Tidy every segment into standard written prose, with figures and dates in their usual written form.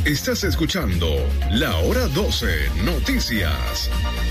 Estás escuchando La Hora 12 Noticias.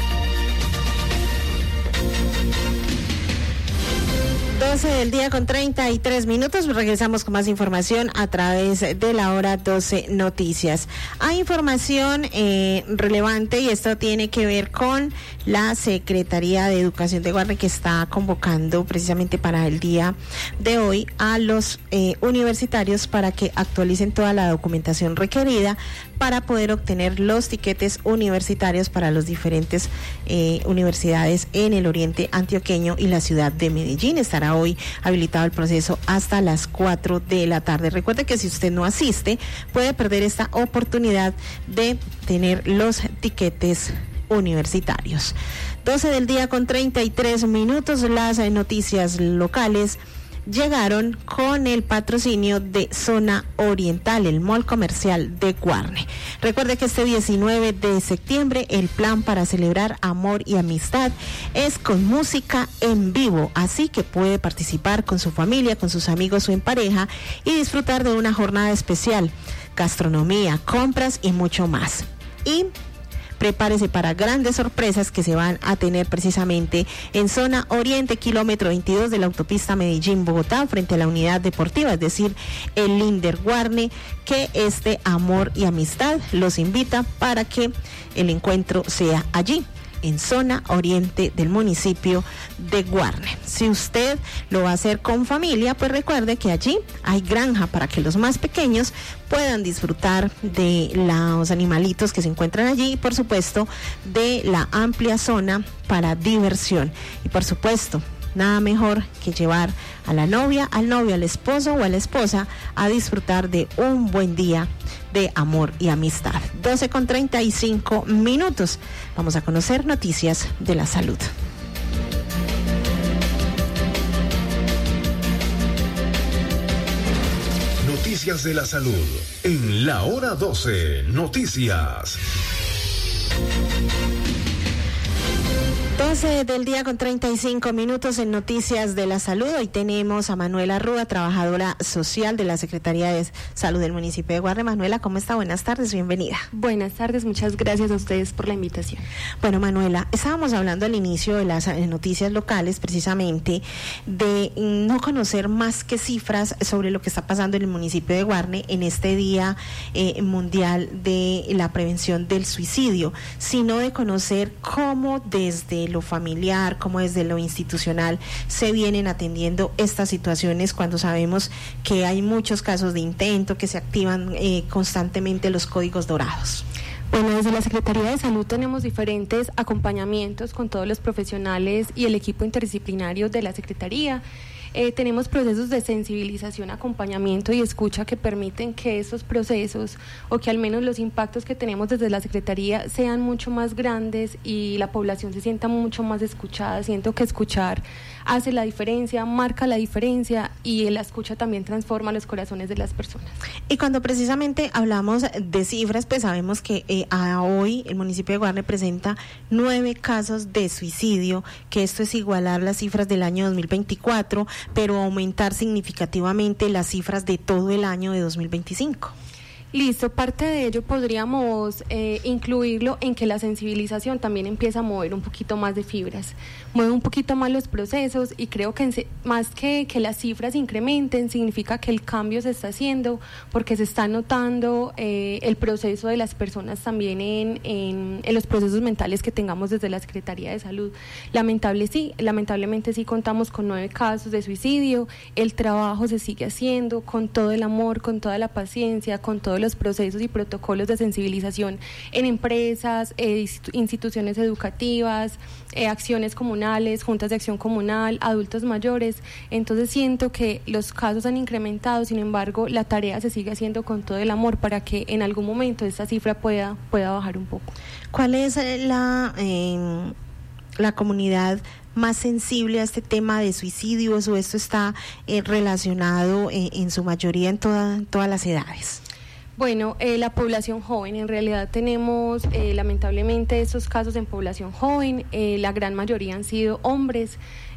Del día con 33 minutos, regresamos con más información a través de La Hora 12 Noticias. Hay información relevante y esto tiene que ver con la Secretaría de Educación de Guarne, que está convocando precisamente para el día de hoy a los universitarios para que actualicen toda la documentación requerida para poder obtener los tiquetes universitarios para las diferentes universidades en el oriente antioqueño y la ciudad de Medellín. Estará hoy habilitado el proceso hasta las 4 de la tarde. Recuerde que si usted no asiste, puede perder esta oportunidad de tener los tiquetes universitarios. 12 del día con 33 minutos, las noticias locales llegaron con el patrocinio de Zona Oriental, el mall comercial de Guarne. Recuerde que este 19 de septiembre el plan para celebrar amor y amistad es con música en vivo, así que puede participar con su familia, con sus amigos o en pareja y disfrutar de una jornada especial, gastronomía, compras y mucho más. Y prepárese para grandes sorpresas que se van a tener precisamente en Zona Oriente, kilómetro 22 de la autopista Medellín-Bogotá, frente a la unidad deportiva, es decir, el Linder Guarne, que amor y amistad los invita para que el encuentro sea allí, en Zona Oriente del municipio de Guarne. Si usted lo va a hacer con familia, pues recuerde que allí hay granja para que los más pequeños puedan disfrutar de los animalitos que se encuentran allí y por supuesto de la amplia zona para diversión. Y por supuesto, nada mejor que llevar a la novia, al novio, al esposo o a la esposa a disfrutar de un buen día de amor y amistad. 12 con 35 minutos. Vamos a conocer noticias de la salud. Noticias de la salud en La Hora 12 Noticias. 12 del día con 35 minutos en Noticias de la Salud. Hoy tenemos a Manuela Rúa, trabajadora social de la Secretaría de Salud del municipio de Guarne. Manuela, ¿cómo está? Buenas tardes, bienvenida. Buenas tardes, muchas gracias a ustedes por la invitación. Bueno, Manuela, estábamos hablando al inicio de las noticias locales, precisamente, de no conocer más que cifras sobre lo que está pasando en el municipio de Guarne en este Día Mundial de la Prevención del Suicidio, sino de conocer cómo desde lo familiar, como desde lo institucional se vienen atendiendo estas situaciones cuando sabemos que hay muchos casos de intento, que se activan constantemente los códigos dorados. Bueno, desde la Secretaría de Salud tenemos diferentes acompañamientos con todos los profesionales y el equipo interdisciplinario de la Secretaría. Tenemos procesos de sensibilización, acompañamiento y escucha que permiten que estos procesos o que al menos los impactos que tenemos desde la Secretaría sean mucho más grandes y la población se sienta mucho más escuchada. Siento que escuchar hace la diferencia, marca la diferencia y la escucha también transforma los corazones de las personas. Y cuando precisamente hablamos de cifras, pues sabemos que a hoy el municipio de Guarne presenta 9 casos de suicidio, que esto es igualar las cifras del año 2024, pero aumentar significativamente las cifras de todo el año de 2025. Listo, parte de ello podríamos incluirlo en que la sensibilización también empieza a mover un poquito más de fibras, mueve un poquito más los procesos y creo que más que las cifras incrementen, significa que el cambio se está haciendo porque se está notando el proceso de las personas también en los procesos mentales que tengamos desde la Secretaría de Salud. Lamentablemente sí contamos con 9 casos de suicidio, el trabajo se sigue haciendo con todo el amor, con toda la paciencia, con todo los procesos y protocolos de sensibilización en empresas, instituciones educativas, acciones comunales, juntas de acción comunal, adultos mayores. Entonces siento que los casos han incrementado, sin embargo la tarea se sigue haciendo con todo el amor para que en algún momento esta cifra pueda bajar un poco. ¿Cuál es la comunidad más sensible a este tema de suicidios o esto está relacionado en su mayoría en todas las edades? Bueno, la población joven, en realidad tenemos lamentablemente estos casos en población joven, la gran mayoría han sido hombres,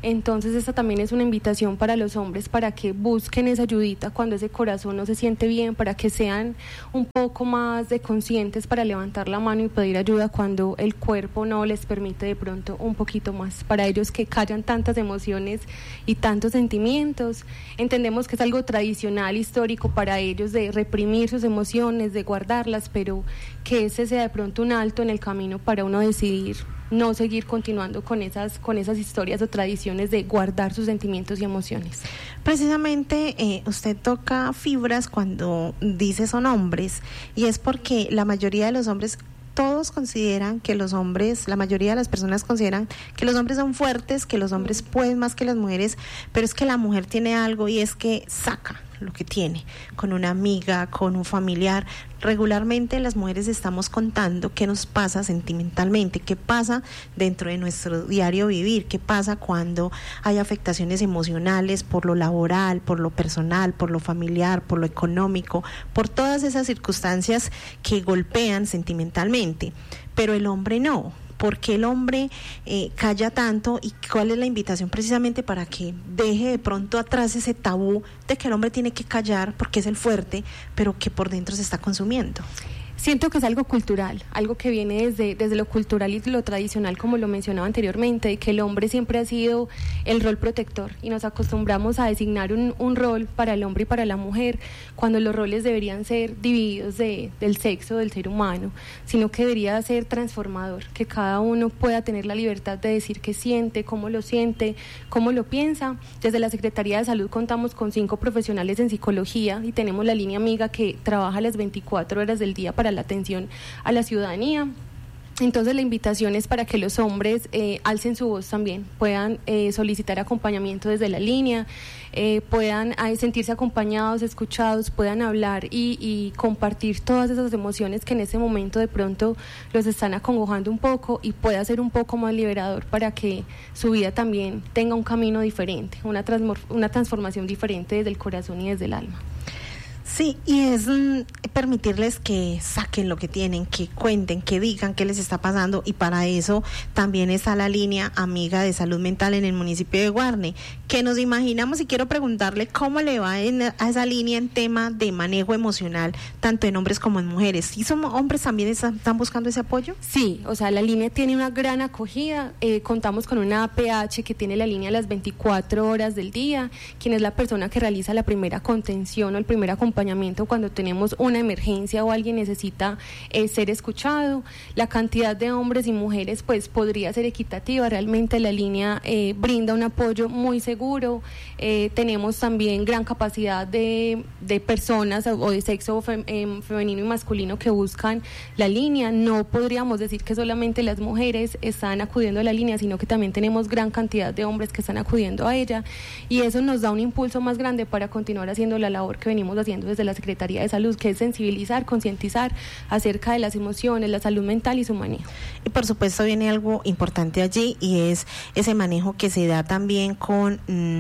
Entonces esta también es una invitación para los hombres para que busquen esa ayudita cuando ese corazón no se siente bien, para que sean un poco más de conscientes para levantar la mano y pedir ayuda cuando el cuerpo no les permite de pronto un poquito más. Para ellos que callan tantas emociones y tantos sentimientos, entendemos que es algo tradicional, histórico para ellos de reprimir sus emociones, de guardarlas, pero que ese sea de pronto un alto en el camino para uno decidir no seguir continuando con esas historias o tradiciones de guardar sus sentimientos y emociones. Precisamente usted toca fibras cuando dice son hombres, y es porque la mayoría de los hombres, todos consideran que los hombres, la mayoría de las personas consideran que los hombres son fuertes, que los hombres pueden más que las mujeres, pero es que la mujer tiene algo, y es que saca lo que tiene con una amiga, con un familiar. Regularmente las mujeres estamos contando qué nos pasa sentimentalmente, qué pasa dentro de nuestro diario vivir, qué pasa cuando hay afectaciones emocionales por lo laboral, por lo personal, por lo familiar, por lo económico, por todas esas circunstancias que golpean sentimentalmente, pero el hombre no. ¿Por qué el hombre calla tanto, y cuál es la invitación precisamente para que deje de pronto atrás ese tabú de que el hombre tiene que callar porque es el fuerte, pero que por dentro se está consumiendo? Siento que es algo cultural, algo que viene desde lo cultural y lo tradicional, como lo mencionaba anteriormente, de que el hombre siempre ha sido el rol protector y nos acostumbramos a designar un rol para el hombre y para la mujer, cuando los roles deberían ser divididos del sexo del ser humano, sino que debería ser transformador, que cada uno pueda tener la libertad de decir qué siente, cómo lo piensa. Desde la Secretaría de Salud contamos con 5 profesionales en psicología y tenemos la línea amiga que trabaja las 24 horas del día para la atención a la ciudadanía. Entonces la invitación es para que los hombres alcen su voz también, puedan solicitar acompañamiento desde la línea, puedan sentirse acompañados, escuchados, puedan hablar y compartir todas esas emociones que en ese momento de pronto los están acongojando un poco, y pueda ser un poco más liberador para que su vida también tenga un camino diferente, una transformación diferente desde el corazón y desde el alma. Sí, y es permitirles que saquen lo que tienen, que cuenten, que digan qué les está pasando, y para eso también está la línea amiga de salud mental en el municipio de Guarne, que nos imaginamos, y quiero preguntarle cómo le va a esa línea en tema de manejo emocional, tanto en hombres como en mujeres. ¿Y son hombres también están buscando ese apoyo? Sí, o sea, la línea tiene una gran acogida, contamos con una APH que tiene la línea las 24 horas del día, quien es la persona que realiza la primera contención o el primer acompañamiento cuando tenemos una emergencia o alguien necesita ser escuchado. La cantidad de hombres y mujeres pues podría ser equitativa. Realmente la línea brinda un apoyo muy seguro. Tenemos también gran capacidad de personas o de sexo femenino y masculino que buscan la línea. No podríamos decir que solamente las mujeres están acudiendo a la línea, sino que también tenemos gran cantidad de hombres que están acudiendo a ella, y eso nos da un impulso más grande para continuar haciendo la labor que venimos haciendo desde la Secretaría de Salud, que es sensibilizar, concientizar acerca de las emociones, la salud mental y su manejo. Y por supuesto viene algo importante allí, y es ese manejo que se da también con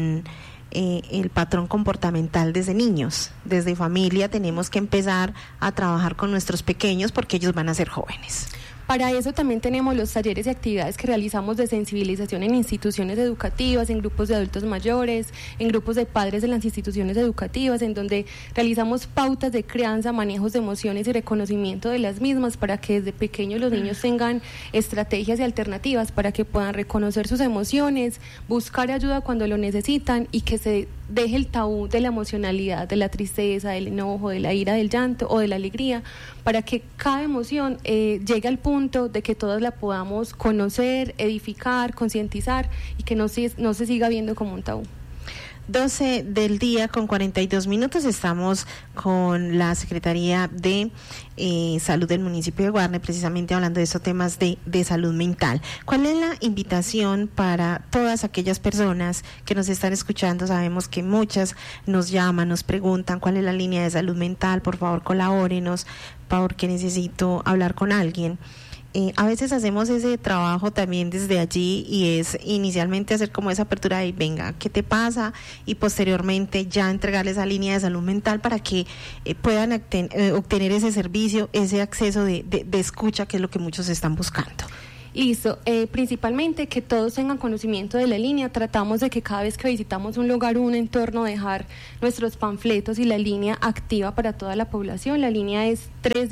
el patrón comportamental desde niños, desde familia. Tenemos que empezar a trabajar con nuestros pequeños porque ellos van a ser jóvenes. Para eso también tenemos los talleres y actividades que realizamos de sensibilización en instituciones educativas, en grupos de adultos mayores, en grupos de padres de las instituciones educativas, en donde realizamos pautas de crianza, manejos de emociones y reconocimiento de las mismas, para que desde pequeños los niños tengan estrategias y alternativas para que puedan reconocer sus emociones, buscar ayuda cuando lo necesitan, y que se deje el tabú de la emocionalidad, de la tristeza, del enojo, de la ira, del llanto o de la alegría, para que cada emoción llegue al punto de que todas la podamos conocer, edificar, concientizar, y que no se siga viendo como un tabú. 12 del día con 42 minutos, estamos con la Secretaría de Salud del municipio de Guarne, precisamente hablando de estos temas de salud mental. ¿Cuál es la invitación para todas aquellas personas que nos están escuchando? Sabemos que muchas nos llaman, nos preguntan cuál es la línea de salud mental, por favor colabórenos, porque necesito hablar con alguien. A veces hacemos ese trabajo también desde allí, y es inicialmente hacer como esa apertura de venga, ¿qué te pasa? Y posteriormente ya entregarles esa línea de salud mental para que puedan obtener ese servicio, ese acceso de escucha, que es lo que muchos están buscando. Listo, principalmente que todos tengan conocimiento de la línea. Tratamos de que cada vez que visitamos un lugar o un entorno dejar nuestros panfletos y la línea activa para toda la población. La línea es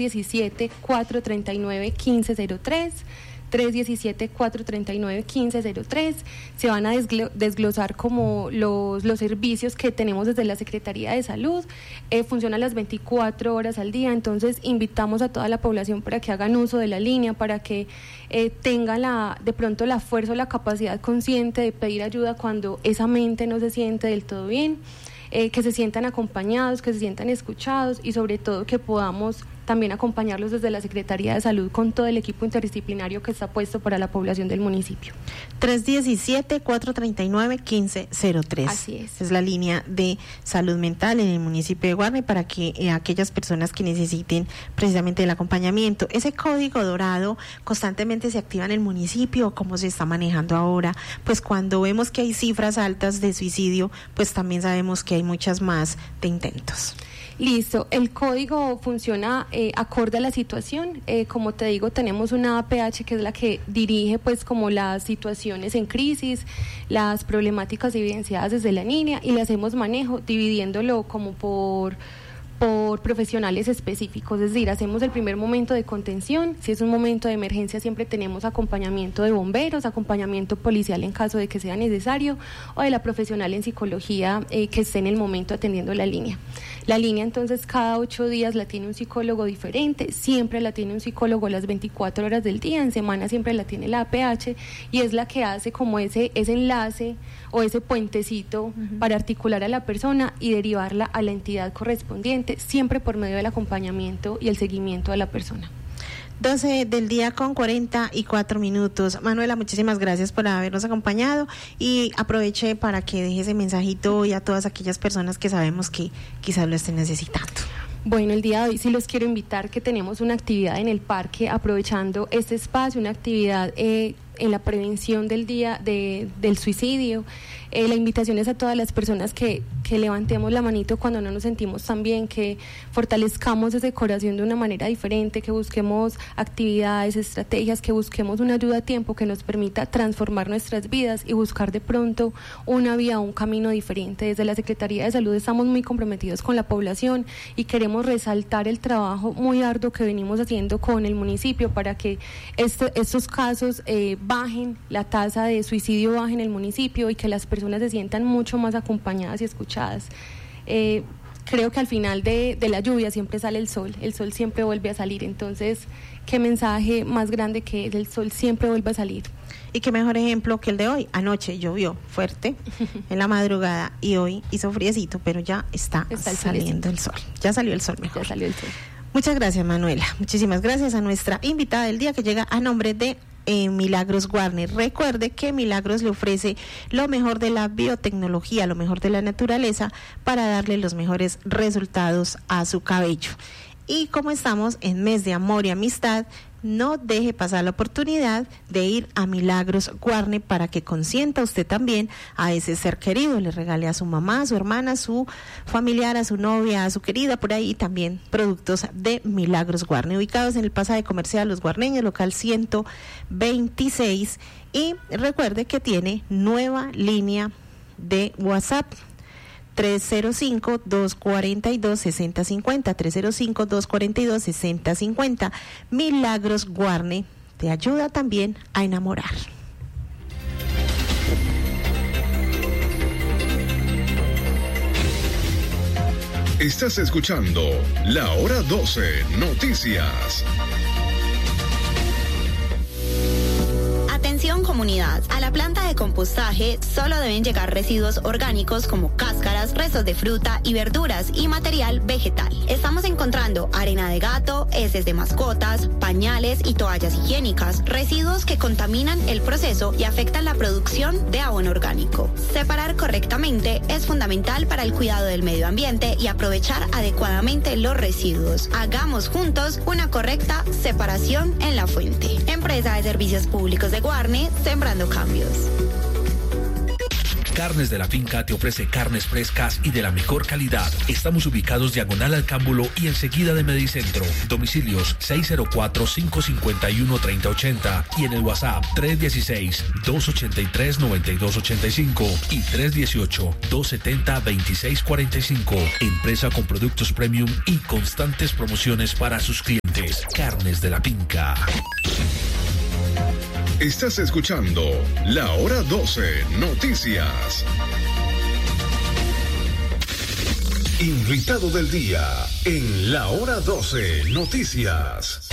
317-439-1503. 317-439-1503. Se van a desglosar como los servicios que tenemos desde la Secretaría de Salud. Funciona las 24 horas al día, entonces invitamos a toda la población para que hagan uso de la línea, para que tengan de pronto la fuerza o la capacidad consciente de pedir ayuda cuando esa mente no se siente del todo bien. Que se sientan acompañados, que se sientan escuchados y sobre todo que podamos también acompañarlos desde la Secretaría de Salud con todo el equipo interdisciplinario que está puesto para la población del municipio. 317-439-1503. Así es. Es la línea de salud mental en el municipio de Guarne para que aquellas personas que necesiten precisamente el acompañamiento. Ese código dorado constantemente se activa en el municipio. ¿Cómo se está manejando ahora? Pues cuando vemos que hay cifras altas de suicidio, pues también sabemos que hay muchas más de intentos. Listo, el código funciona acorde a la situación. Como te digo, tenemos una APH que es la que dirige pues como las situaciones en crisis, las problemáticas evidenciadas desde la línea y le hacemos manejo dividiéndolo como por profesionales específicos, es decir, hacemos el primer momento de contención. Si es un momento de emergencia siempre tenemos acompañamiento de bomberos, acompañamiento policial en caso de que sea necesario o de la profesional en psicología que esté en el momento atendiendo la línea. La línea entonces cada 8 días la tiene un psicólogo diferente, siempre la tiene un psicólogo las 24 horas del día, en semana siempre la tiene la APH y es la que hace como ese enlace o ese puentecito para articular a la persona y derivarla a la entidad correspondiente, siempre por medio del acompañamiento y el seguimiento a la persona. 12 del día con 44 minutos. Manuela, muchísimas gracias por habernos acompañado y aproveche para que deje ese mensajito hoy a todas aquellas personas que sabemos que quizás lo estén necesitando. Bueno, el día de hoy sí los quiero invitar que tenemos una actividad en el parque aprovechando este espacio, una actividad en la prevención del día del suicidio. La invitación es a todas las personas que levantemos la manito cuando no nos sentimos tan bien, que fortalezcamos ese corazón de una manera diferente, que busquemos actividades, estrategias, que busquemos una ayuda a tiempo que nos permita transformar nuestras vidas y buscar de pronto una vía o un camino diferente. Desde la Secretaría de Salud estamos muy comprometidos con la población y queremos resaltar el trabajo muy arduo que venimos haciendo con el municipio para que estos casos bajen, la tasa de suicidio baje en el municipio y que las personas se sientan mucho más acompañadas y escuchadas. Creo que al final de la lluvia siempre sale el sol siempre vuelve a salir, entonces qué mensaje más grande que el sol siempre vuelve a salir. Y qué mejor ejemplo que el de hoy. Anoche llovió fuerte en la madrugada y hoy hizo friecito, pero ya está saliendo el sol. Ya salió el sol mejor. Ya salió el sol. Muchas gracias, Manuela. Muchísimas gracias a nuestra invitada del día que llega a nombre de Milagros Guarne. Recuerde que Milagros le ofrece lo mejor de la biotecnología, lo mejor de la naturaleza para darle los mejores resultados a su cabello. Y como estamos en mes de amor y amistad, no deje pasar la oportunidad de ir a Milagros Guarne para que consienta usted también a ese ser querido, le regale a su mamá, a su hermana, a su familiar, a su novia, a su querida, por ahí también productos de Milagros Guarne, ubicados en el pasaje comercial Los Guarneños, local 126, y recuerde que tiene nueva línea de WhatsApp 305-242-6050, 305-242-6050. Milagros Guarne te ayuda también a enamorar. Estás escuchando La Hora 12 Noticias. Atención comunidad, a la planta de compostaje solo deben llegar residuos orgánicos como cáscaras, restos de fruta y verduras y material vegetal. Estamos encontrando arena de gato, heces de mascotas, pañales y toallas higiénicas, residuos que contaminan el proceso y afectan la producción de abono orgánico. Separar correctamente es fundamental para el cuidado del medio ambiente y aprovechar adecuadamente los residuos. Hagamos juntos una correcta separación en la fuente. Empresa de Servicios Públicos de Guarne, sembrando cambios. Carnes de la Finca te ofrece carnes frescas y de la mejor calidad. Estamos ubicados diagonal al Cámbulo y enseguida de Medicentro. Domicilios 604-551-3080 y en el WhatsApp 316-283-9285 y 318-270-2645. Empresa con productos premium y constantes promociones para sus clientes. Carnes de la Finca. Estás escuchando La Hora 12 Noticias. Invitado del día en La Hora 12 Noticias.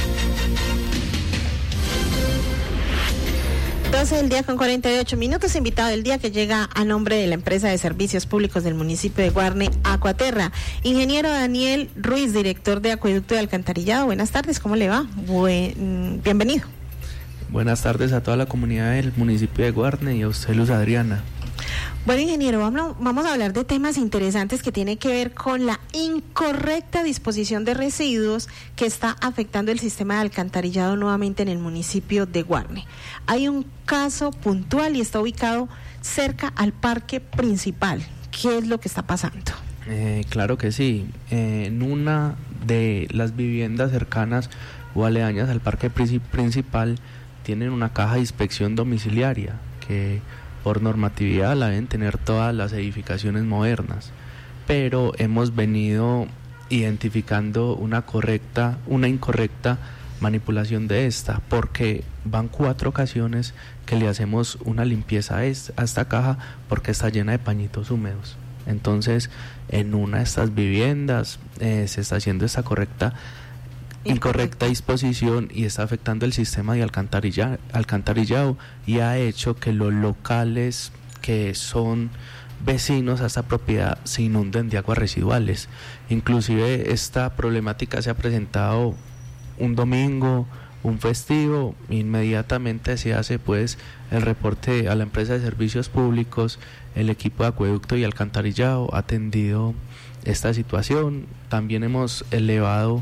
12 del día con 48 minutos. Invitado del día que llega a nombre de la empresa de servicios públicos del municipio de Guarne, Acuaterra. Ingeniero Daniel Ruiz, director de Acueducto de Alcantarillado. Buenas tardes, ¿cómo le va? Bienvenido. Buenas tardes a toda la comunidad del municipio de Guarne y a usted, Luz Adriana. Bueno, ingeniero, vamos a hablar de temas interesantes que tienen que ver con la incorrecta disposición de residuos que está afectando el sistema de alcantarillado nuevamente en el municipio de Guarne. Hay un caso puntual y está ubicado cerca al parque principal. ¿Qué es lo que está pasando? Claro que sí. En una de las viviendas cercanas o aledañas al parque principal tienen una caja de inspección domiciliaria que por normatividad la deben tener todas las edificaciones modernas, pero hemos venido identificando una incorrecta manipulación de esta, porque van 4 ocasiones que le hacemos una limpieza a esta caja porque está llena de pañitos húmedos. Entonces, en una de estas viviendas se está haciendo esta incorrecta disposición y está afectando el sistema de alcantarillado y ha hecho que los locales que son vecinos a esta propiedad se inunden de aguas residuales. Inclusive esta problemática se ha presentado un domingo, un festivo, inmediatamente se hace pues el reporte a la empresa de servicios públicos, el equipo de acueducto y alcantarillado ha atendido esta situación. También hemos elevado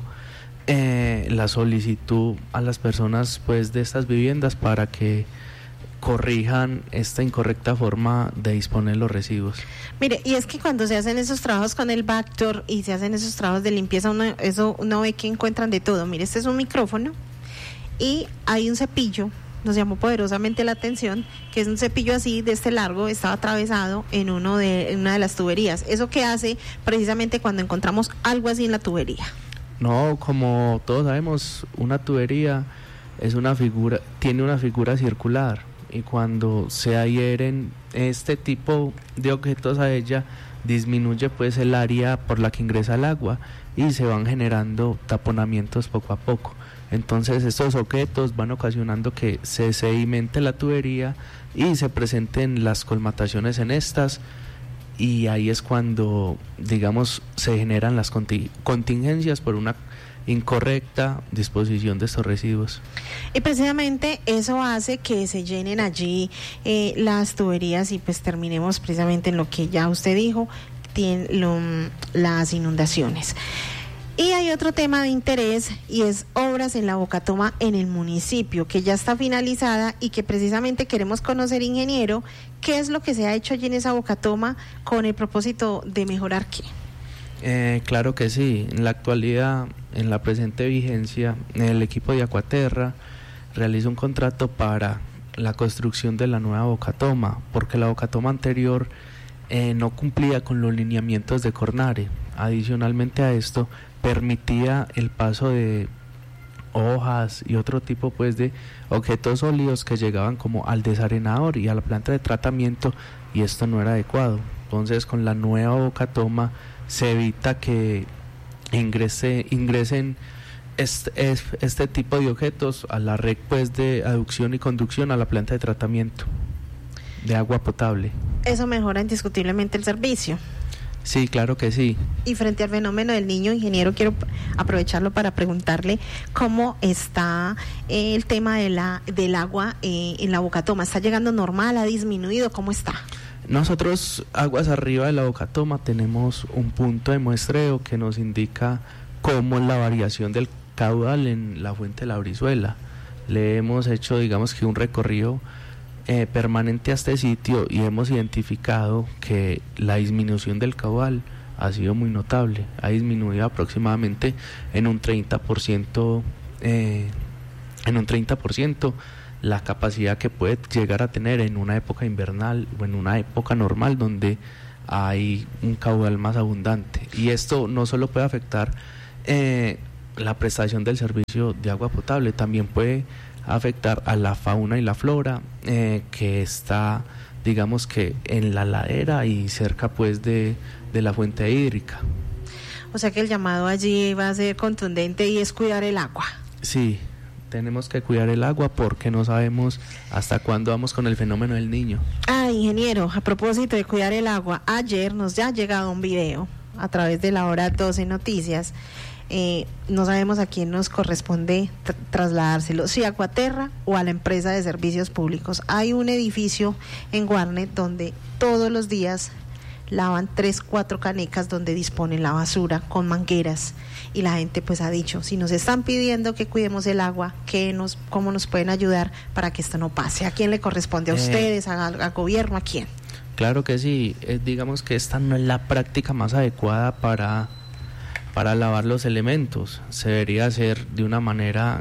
la solicitud a las personas pues de estas viviendas para que corrijan esta incorrecta forma de disponer los residuos. Mire, y es que cuando se hacen esos trabajos con el Bactor y se hacen esos trabajos de limpieza, uno ve que encuentran de todo. Mire, este es un micrófono y hay un cepillo, nos llamó poderosamente la atención, que es un cepillo así de este largo, estaba atravesado en una de las tuberías. ¿Eso qué hace precisamente cuando encontramos algo así en la tubería? No, como todos sabemos, una tubería tiene una figura circular y cuando se adhieren este tipo de objetos a ella, disminuye pues el área por la que ingresa el agua y se van generando taponamientos poco a poco. Entonces estos objetos van ocasionando que se sedimente la tubería y se presenten las colmataciones en estas, y ahí es cuando, digamos, se generan las contingencias por una incorrecta disposición de estos residuos. Y precisamente eso hace que se llenen allí las tuberías y pues terminemos precisamente en lo que ya usted dijo, las inundaciones. Y hay otro tema de interés y es obras en la Bocatoma en el municipio, que ya está finalizada y que precisamente queremos conocer, ingeniero, qué es lo que se ha hecho allí en esa Bocatoma con el propósito de mejorar qué. Claro que sí. En la actualidad, en la presente vigencia, el equipo de Acuaterra realiza un contrato para la construcción de la nueva Bocatoma, porque la Bocatoma anterior no cumplía con los lineamientos de Cornare. Adicionalmente a esto, permitía el paso de hojas y otro tipo pues de objetos sólidos que llegaban como al desarenador y a la planta de tratamiento, y esto no era adecuado. Entonces, con la nueva Bocatoma se evita que ingresen este tipo de objetos a la red pues de aducción y conducción a la planta de tratamiento de agua potable. Eso mejora indiscutiblemente el servicio. Sí, claro que sí. Y frente al fenómeno del niño, ingeniero, quiero aprovecharlo para preguntarle cómo está el tema del agua en la Bocatoma. ¿Está llegando normal? ¿Ha disminuido? ¿Cómo está? Nosotros, aguas arriba de la Bocatoma, tenemos un punto de muestreo que nos indica cómo es la variación del caudal en la fuente de la Brizuela. Le hemos hecho, digamos que un recorrido permanente a este sitio y hemos identificado que la disminución del caudal ha sido muy notable, ha disminuido aproximadamente en un 30%, la capacidad que puede llegar a tener en una época invernal o en una época normal donde hay un caudal más abundante. Y esto no solo puede afectar la prestación del servicio de agua potable, también puede afectar a la fauna y la flora que está, digamos que en la ladera y cerca pues de la fuente hídrica. O sea que el llamado allí va a ser contundente y es cuidar el agua. Sí, tenemos que cuidar el agua porque no sabemos hasta cuándo vamos con el fenómeno del Niño. Ingeniero, a propósito de cuidar el agua, ayer nos ya ha llegado un video a través de la hora 12 Noticias. No sabemos a quién nos corresponde trasladárselo, si a Acuaterra o a la empresa de servicios públicos. Hay un edificio en Guarne donde todos los días lavan 3-4 canecas donde disponen la basura con mangueras, y la gente pues ha dicho, si nos están pidiendo que cuidemos el agua, ¿cómo nos pueden ayudar para que esto no pase? ¿A quién le corresponde? ¿A ustedes? ¿Al gobierno? ¿A quién? Claro que sí, digamos que esta no es la práctica más adecuada para lavar los elementos. Se debería hacer de una manera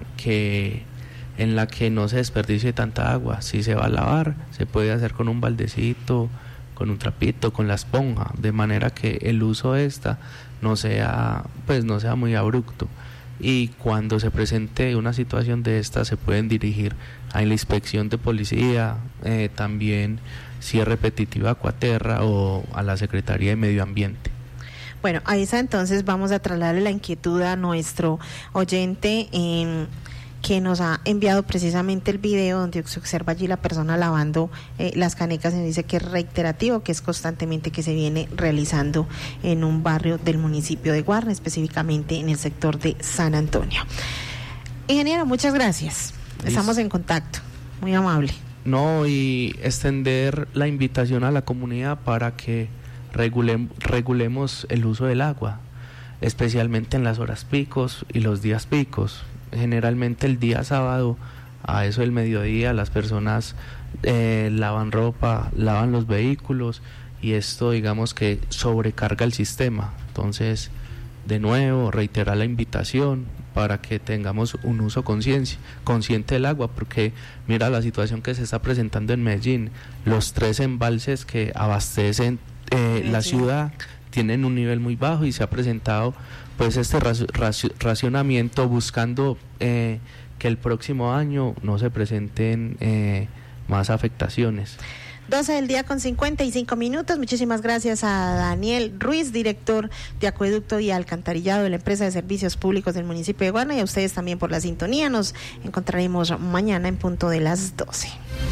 en la que no se desperdicie tanta agua. Si se va a lavar, se puede hacer con un baldecito, con un trapito, con la esponja, de manera que el uso de esta no sea muy abrupto, y cuando se presente una situación de esta se pueden dirigir a la inspección de policía, también si es repetitiva Acuaterra o a la Secretaría de Medio Ambiente. Bueno, a esa entonces vamos a trasladarle la inquietud a nuestro oyente que nos ha enviado precisamente el video donde se observa allí la persona lavando las canecas, y dice que es reiterativo, que es constantemente que se viene realizando en un barrio del municipio de Guarne, específicamente en el sector de San Antonio. Ingeniero, muchas gracias. Estamos en contacto. Muy amable. No, y extender la invitación a la comunidad para que regulemos el uso del agua, especialmente en las horas picos y los días picos. Generalmente el día sábado, a eso del mediodía, las personas lavan ropa, lavan los vehículos, y esto digamos que sobrecarga el sistema. Entonces, de nuevo, reiterar la invitación para que tengamos un uso consciente del agua, porque mira la situación que se está presentando en Medellín. Los 3 embalses que abastecen la ciudad tienen un nivel muy bajo, y se ha presentado pues este racionamiento buscando que el próximo año no se presenten más afectaciones. 12 del día con 55 minutos. Muchísimas gracias a Daniel Ruiz, director de Acueducto y Alcantarillado de la empresa de servicios públicos del municipio de Guarne, y a ustedes también por la sintonía. Nos encontraremos mañana en punto de las 12.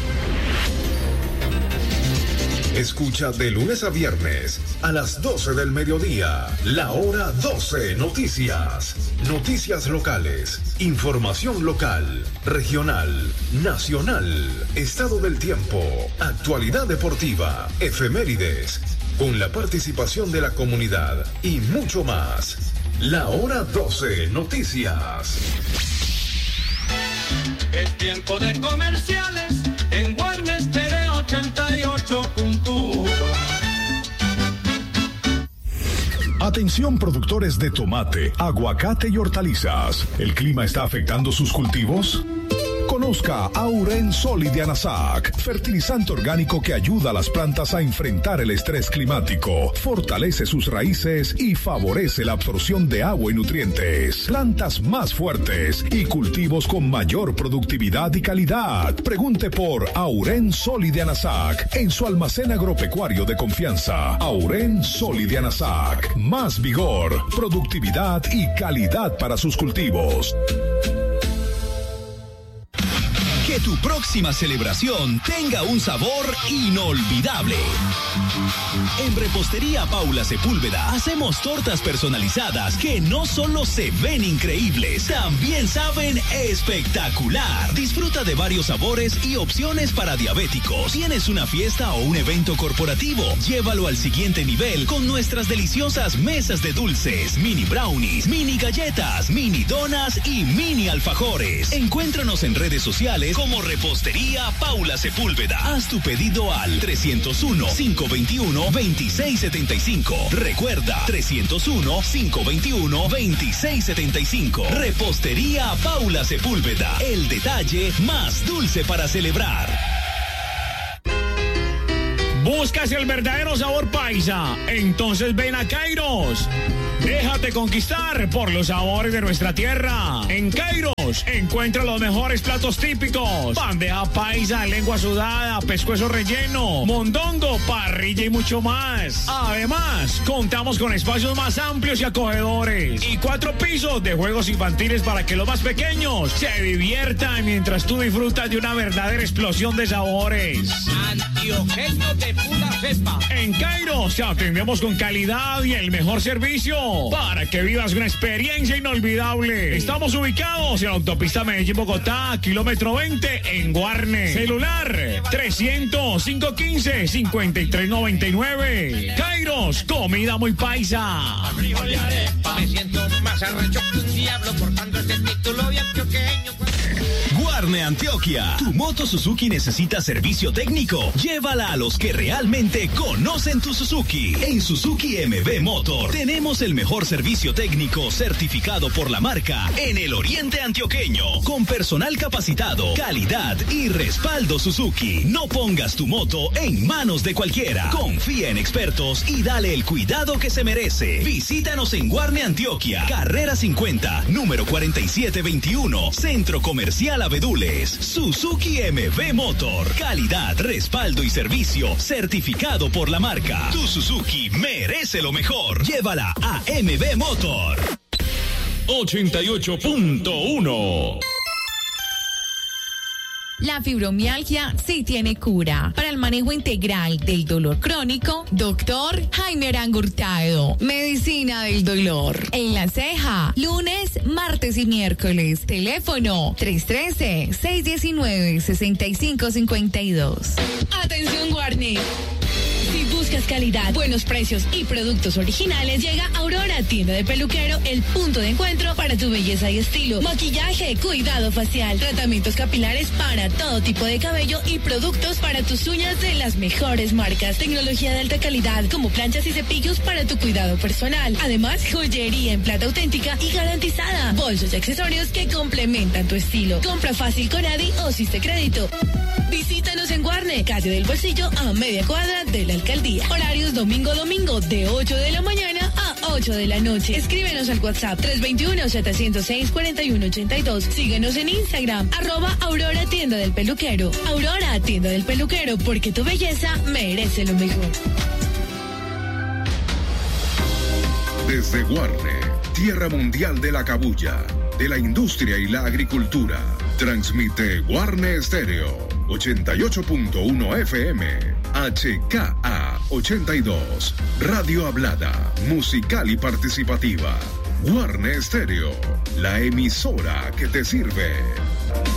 Escucha de lunes a viernes a las 12 del mediodía, la hora 12 Noticias. Noticias locales, información local, regional, nacional, estado del tiempo, actualidad deportiva, efemérides, con la participación de la comunidad y mucho más. La hora 12 Noticias. Es tiempo de comerciales en Guarne Stereo 88.1. Atención productores de tomate, aguacate y hortalizas. ¿El clima está afectando sus cultivos? Conozca Auren Solid de Anasac, fertilizante orgánico que ayuda a las plantas a enfrentar el estrés climático, fortalece sus raíces y favorece la absorción de agua y nutrientes. Plantas más fuertes y cultivos con mayor productividad y calidad. Pregunte por Auren Solid de Anasac en su almacén agropecuario de confianza. Auren Solid de Anasac. Más vigor, productividad y calidad para sus cultivos. Que tu próxima celebración tenga un sabor inolvidable. En Repostería Paula Sepúlveda hacemos tortas personalizadas que no solo se ven increíbles, también saben espectacular. Disfruta de varios sabores y opciones para diabéticos. ¿Tienes una fiesta o un evento corporativo? Llévalo al siguiente nivel con nuestras deliciosas mesas de dulces, mini brownies, mini galletas, mini donas y mini alfajores. Encuéntranos en redes sociales como por Repostería Paula Sepúlveda. Haz tu pedido al 301-521-2675. Recuerda, 301-521-2675. Repostería Paula Sepúlveda. El detalle más dulce para celebrar. ¿Buscas el verdadero sabor paisa? Entonces ven a Kairos. Déjate conquistar por los sabores de nuestra tierra. En Kairos encuentra los mejores platos típicos: bandeja paisa, lengua sudada, pescuezo relleno, mondongo, parrilla y mucho más. Además, contamos con espacios más amplios y acogedores y 4 pisos de juegos infantiles para que los más pequeños se diviertan mientras tú disfrutas de una verdadera explosión de sabores. Antioqueño de pura cepa. En Kairos te atendemos con calidad y el mejor servicio para que vivas una experiencia inolvidable. Estamos ubicados en la autopista Medellín-Bogotá, kilómetro 20, en Guarne. Celular 300-515-5399. Kairos, comida muy paisa. Me siento más arrecho que un diablo portando este título de antioqueño. Guarne Antioquia. Tu moto Suzuki necesita servicio técnico. Llévala a los que realmente conocen tu Suzuki. En Suzuki MB Motor tenemos el mejor servicio técnico certificado por la marca en el oriente antioqueño. Con personal capacitado, calidad y respaldo Suzuki. No pongas tu moto en manos de cualquiera. Confía en expertos y dale el cuidado que se merece. Visítanos en Guarne Antioquia, carrera 50, número 4721, Centro Comercial Abedules. Suzuki MB Motor. Calidad, respaldo y servicio certificado por la marca. Tu Suzuki merece lo mejor. Llévala a MB Motor. 88.1. La fibromialgia sí tiene cura. Para el manejo integral del dolor crónico, doctor Jaime Arango Hurtado. Medicina del dolor. En La Ceja, lunes, martes y miércoles. Teléfono 313-619-6552. Atención, Guarne. Si buscas calidad, buenos precios y productos originales, llega Aurora, tienda de peluquero, el punto de encuentro para tu belleza y estilo. Maquillaje, cuidado facial, tratamientos capilares para todo tipo de cabello y productos para tus uñas de las mejores marcas. Tecnología de alta calidad, como planchas y cepillos para tu cuidado personal. Además, joyería en plata auténtica y garantizada. Bolsos y accesorios que complementan tu estilo. Compra fácil con Adi o Siste Crédito. Visítanos en Guarne, calle del Bolsillo, a media cuadra de la alcaldía. Horarios domingo de 8 de la mañana a 8 de la noche. Escríbenos al WhatsApp 321-706-4182. Síguenos en Instagram, @Aurora Tienda del Peluquero. Aurora Tienda del Peluquero, porque tu belleza merece lo mejor. Desde Guarne, tierra mundial de la cabuya, de la industria y la agricultura, transmite Guarne Estéreo 88.1 FM, HKA 82, Radio Hablada, musical y participativa. Guarne Estéreo, la emisora que te sirve.